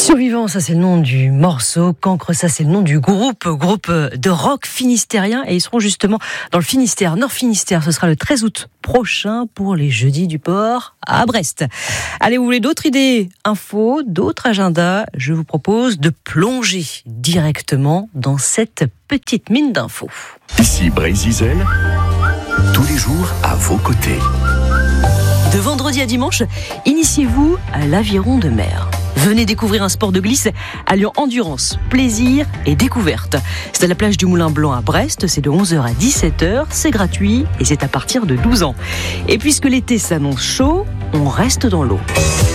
Survivant, ça c'est le nom du morceau. Cancre, ça c'est le nom du groupe de rock finistérien. Et ils seront justement dans le Finistère, Nord Finistère. Ce sera le 13 août prochain pour les Jeudis du Port à Brest. Allez, vous voulez d'autres idées, infos, d'autres agendas? Je vous propose de plonger directement dans cette petite mine d'infos. Ici Brésil, tous les jours à vos côtés. De vendredi à dimanche, initiez-vous à l'aviron de mer. Venez découvrir un sport de glisse alliant endurance, plaisir et découverte. C'est à la plage du Moulin Blanc à Brest, c'est de 11h à 17h, c'est gratuit et c'est à partir de 12 ans. Et puisque l'été s'annonce chaud, on reste dans l'eau.